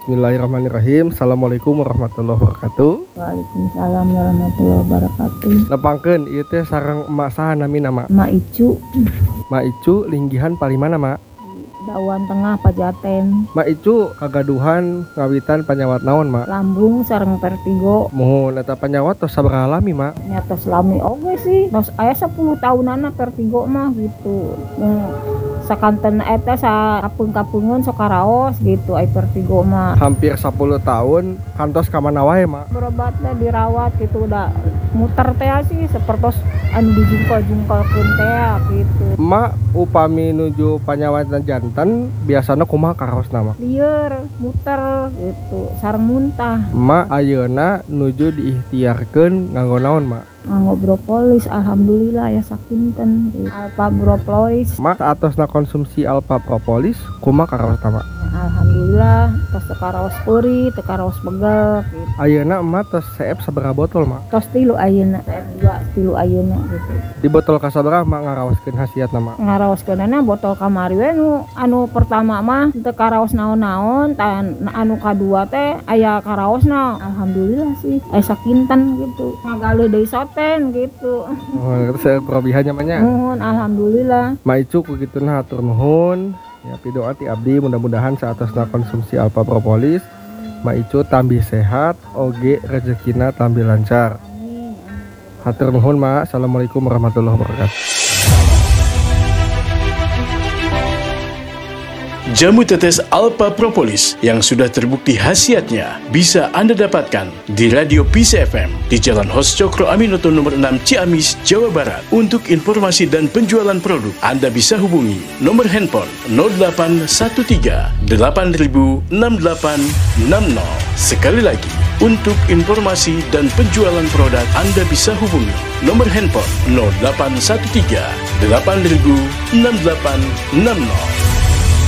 Bismillahirrahmanirrahim. Assalamualaikum warahmatullahi wabarakatuh. Waalaikumsalam warahmatullahi wabarakatuh. Nepangkeun ieu teh sareng emak saha nami nama? Mak Icu, Mak Icu linggihan palimana, Mak? Dawan Tengah Pajaten, Mak Icu kagaduhan ngawitan panyawat naon, Mak? lambung sareng vertigo. Muhun eta panyawat tos sabaraha lami, Mak? Nyata selami oge sih. Tos aya 10 tahunana vertigo mah gitu. Sakanten eta sa kapeung-kapeungeun sok karaos gitu ai vertigo mah. Hampir 10 tahun kantos ka mana wae, Mak? Berobat teh dirawat gitu udah muter teh sih sapertos anu dijungkal-jungkalkeun teh gitu. Mak upami nuju panyawatan janten biasana kumaha karaosna, Mak? Lieur, muter gitu, sareng muntah. Mak ayeuna nuju diikhtiarkeun nganggo naon, Mak? Nganggo propolis, alhamdulillah ya sakinten. Alpa propolis, Mak saatosna konsumsi alpha propolis kumaha karaosna, Mak? alhamdulillah tos teu karaos peuri, teu karaos begel gitu. Ayeuna emak tos CF sabaraha botol, Mak? Tos 3 ayeuna, tilu ayeuna gitu. Di botol kasabaraha Mak ngaraoskeun hasiatna, Mak? Ngaraoskeunana botol kamari we anu pertama mah teu karaos naon-naon, tan anu kadua teh aya karaosna. Alhamdulillah sih aya sakinten gitu. Ngagale deui soten gitu. Oh, terus probihannya mah nya. Nuhun alhamdulillah. Mak Icu kugituna hatur nuhun. Ya pidoa ti abdi mudah-mudahan saatosna konsumsi alpha propolis Mak Icu tambih sehat, oge rezekina tambih lancar. Hatur nuhun, Mak. Assalamualaikum warahmatullahi wabarakatuh. Jamu tetes Alpha Propolis yang sudah terbukti khasiatnya bisa Anda dapatkan di Radio Peace FM di Jalan Hos Cokro Aminoto nomor 6 Ciamis, Jawa Barat. Untuk informasi dan penjualan produk, Anda bisa hubungi nomor handphone 0813 8000 6860. Sekali lagi, untuk informasi dan penjualan produk, Anda bisa hubungi nomor handphone 0813 8000 6860.